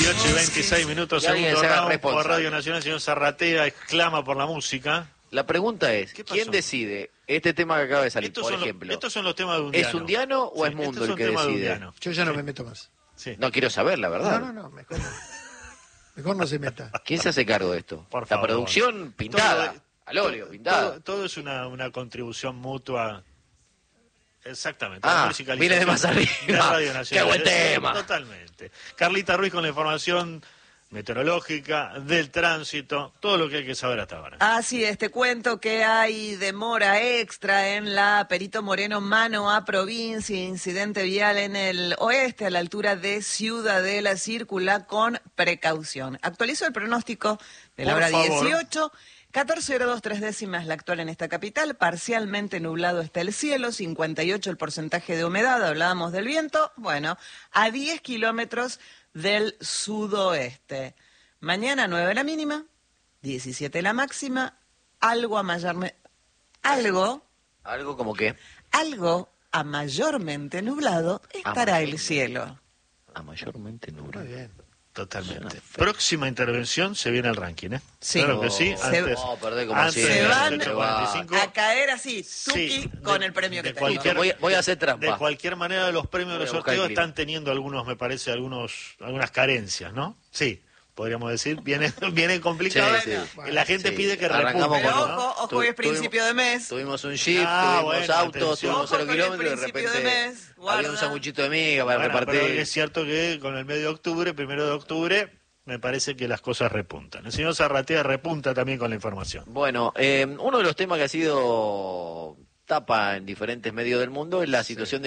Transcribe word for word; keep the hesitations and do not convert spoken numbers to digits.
dieciocho y veintiséis minutos, segundo round por Radio Nacional. Señor Zarratea exclama por la música. La pregunta es, ¿quién decide este tema que acaba de salir, estos por son ejemplo? Los, estos son los temas de Undiano. ¿Es Undiano o sí, es Mundo el que decide? De Yo ya no sí. me meto más. Sí. No quiero saber, la verdad. No, no, no, mejor no. Mejor no se meta. ¿Quién se hace cargo de esto? Por la favor. producción pintada, todo, al óleo, todo, pintada. Todo, todo es una, una contribución mutua. Exactamente. Ah, viene de más arriba. De Radio Nacional. ¡Qué buen tema! Totalmente. Carlita Ruiz con la información meteorológica, del tránsito, todo lo que hay que saber hasta ahora. Así es, te cuento que hay demora extra en la Perito Moreno mano a provincia, incidente vial en el oeste a la altura de Ciudadela, circula con precaución. Actualizo el pronóstico de la Por hora favor. dieciocho. catorce cero dos tres décimas la actual en esta capital, parcialmente nublado está el cielo, cincuenta y ocho el porcentaje de humedad, hablábamos del viento, bueno, a diez kilómetros del sudoeste. Mañana nueve la mínima, diecisiete la máxima, algo a mayormente, algo, ¿Algo como qué? algo a mayormente nublado estará a el cielo. A mayormente nublado. Muy bien. Totalmente. Próxima intervención se viene el ranking, ¿eh? Sí. Claro que sí. Se- Antes, No, perdé como antes siempre. de Se las van dieciocho cuarenta y cinco. a caer así, tuki, Sí, con de- el premio que de tengo. cualquier- Voy, voy a hacer trampa. De cualquier manera, los premios de Voy los a buscar sorteos el clima. están teniendo algunos, me parece, algunos algunas carencias, ¿no? Sí, podríamos decir. Viene, viene complicado. Sí, sí. La gente Sí. pide que Arrancamos repunte, Pero con- ¿no? ojo, ojo, Tu- hoy es principio de mes. Tuvimos un jeep, Ah, tuvimos bueno, autos, atención. tuvimos Ojo cero con el kilómetros y de principio de repente mes, había guarda. un sanguchito de miga para Bueno, pero repartir. es cierto que con el mes de octubre, primero de octubre, me parece que las cosas repuntan. El señor Zarratea repunta también con la información. Bueno, eh, uno de los temas que ha sido tapa en diferentes medios del mundo es la situación de